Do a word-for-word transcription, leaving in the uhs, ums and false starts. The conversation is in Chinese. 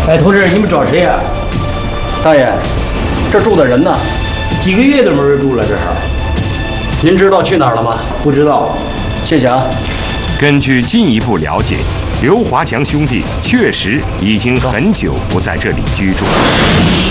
哎，同志，你们找谁呀、啊？ 大爷，这住的人呢？ 几个月都没人住了，这儿。 您知道去哪儿了吗？ 不知道。 谢谢啊。 根据进一步了解，刘华强兄弟确实已经很久不在这里居住。